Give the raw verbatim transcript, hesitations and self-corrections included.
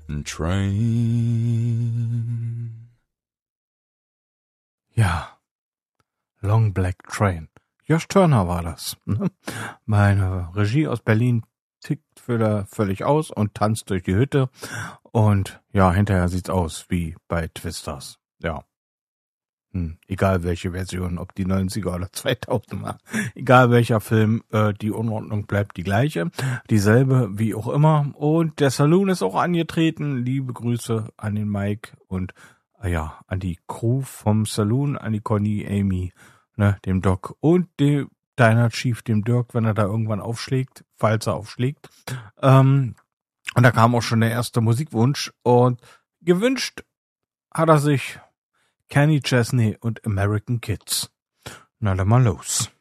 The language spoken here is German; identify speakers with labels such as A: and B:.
A: Train.
B: Ja, Long Black Train. Josh Turner war das. Ne? Meine Regie aus Berlin tickt für völlig aus und tanzt durch die Hütte. Und ja, hinterher sieht's aus wie bei Twisters. Ja. Hm, egal welche Version, ob die neunziger oder zweitausender. Egal welcher Film, äh, die Unordnung bleibt die gleiche. Dieselbe wie auch immer. Und der Saloon ist auch angetreten. Liebe Grüße an den Mike und äh, ja, an die Crew vom Saloon, an die Conny, Amy, ne, dem Doc und dem Diner Chief, dem Dirk, wenn er da irgendwann aufschlägt, falls er aufschlägt. Ähm, und da kam auch schon der erste Musikwunsch und gewünscht hat er sich Kenny Chesney und American Kids. Na dann mal los.